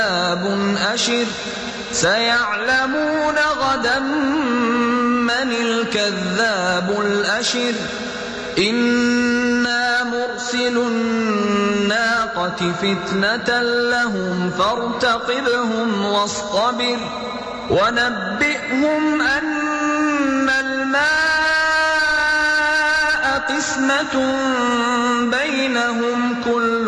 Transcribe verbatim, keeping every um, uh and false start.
أشر سيعلمون غدا من الكذاب الأشر إنا مرسل الناقة فتنة لهم فارتقبهم واصطبر ونبئهم أن الماء قسمة بينهم كل